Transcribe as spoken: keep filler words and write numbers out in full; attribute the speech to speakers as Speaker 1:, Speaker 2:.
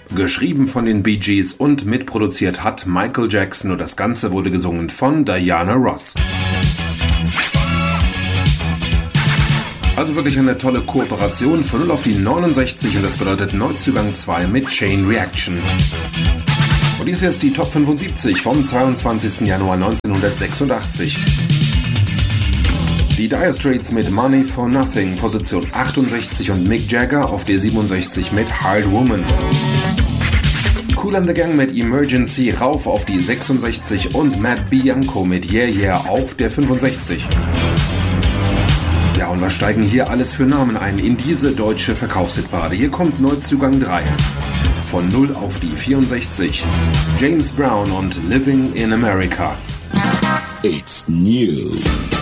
Speaker 1: Geschrieben von den Bee Gees und mitproduziert hat Michael Jackson und das Ganze wurde gesungen von Diana Ross. Also wirklich eine tolle Kooperation von null auf die neunundsechzig und das bedeutet Neuzugang zwei mit Chain Reaction. Und dies ist die Top fünfundsiebzig vom zweiundzwanzigsten Januar neunzehnhundertsechsundachtzig. Die Dire Straits mit Money for Nothing, Position achtundsechzig und Mick Jagger auf der siebenundsechzig mit Hard Woman. Kool and the Gang mit Emergency rauf auf die sechsundsechzig und Matt Bianco mit Yeah Yeah auf der fünfundsechzig. Ja, und was steigen hier alles für Namen ein in diese deutsche Verkaufshitparade? Hier kommt Neuzugang drei. Von null auf die vierundsechzig. James Brown und Living in America.
Speaker 2: It's new.